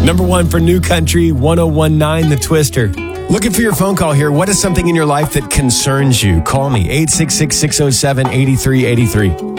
Number one for New Country, 1019 The Twister. Looking for your phone call here. What is something in your life that concerns you? Call me, 866-607-8383.